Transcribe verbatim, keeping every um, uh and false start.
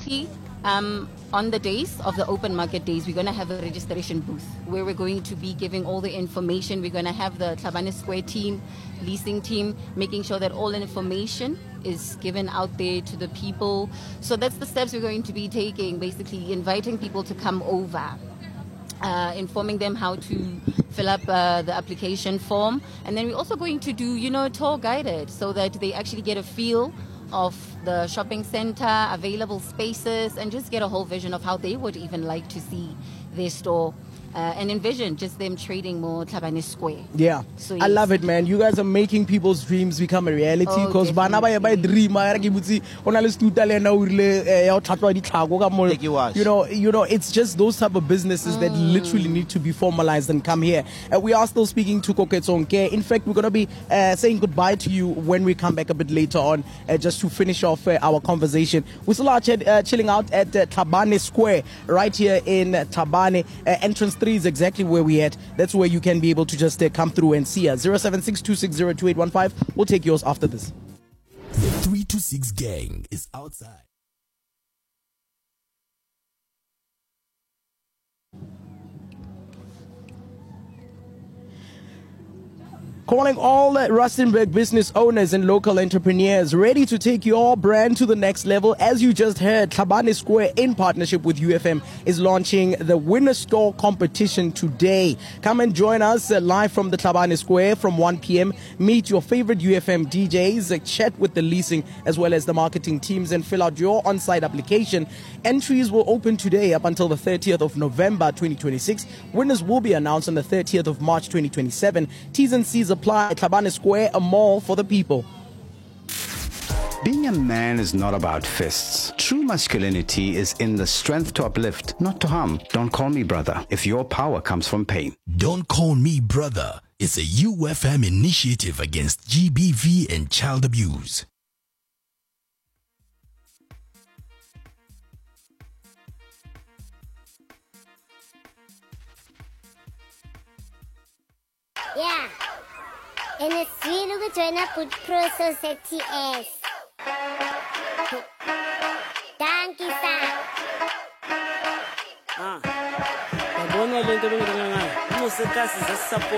basically, um, on the days of the open market days, we're going to have a registration booth where we're going to be giving all the information. We're going to have the Tlhabane Square team, leasing team, making sure that all information is given out there to the people. So that's the steps we're going to be taking, basically inviting people to come over, uh, informing them how to fill up uh, the application form. And then we're also going to do, you know, tour guided so that they actually get a feel of the shopping center, available spaces, and just get a whole vision of how they would even like to see their store. Uh, and envision just them trading more Tlhabane Square. Yeah, so, I yes. love it, man. You guys are making people's dreams become a reality. Because Oh, dream, you know, you know, it's just those type of businesses mm. that literally need to be formalized and come here. Uh, we are still speaking to Koketsonke. In fact, we're gonna be uh, saying goodbye to you when we come back a bit later on, uh, just to finish off uh, our conversation. We still are ch- uh, chilling out at uh, Tlhabane Square, right here in uh, Tlhabane. Uh, entrance three is exactly where we're at. That's where you can be able to just uh, come through and see us. zero seven six two six zero two eight one five. We'll take yours after this. The three two six gang is outside. Calling all Rustenburg business owners and local entrepreneurs ready to take your brand to the next level. As you just heard, Tlhabane Square, in partnership with U F M, is launching the Winner Store competition today. Come and join us uh, live from the Tlhabane Square from one p.m. Meet your favorite U F M D Js, uh, chat with the leasing as well as the marketing teams, and fill out your on-site application. Entries will open today up until the thirtieth of November twenty twenty-six. Winners will be announced on the thirtieth of March twenty twenty-seven. T's and C's apply. Tlhabane Square, a mall for the people. Being a man is not about fists. True masculinity is in the strength to uplift, not to harm. Don't call me brother if your power comes from pain. Don't Call Me Brother is a U F M initiative against G B V and child abuse. Yeah. En het zwielige joina put process at T S. Dankie sa. Ah. Yabona lento bengizonganga. Musikasi zasisupport.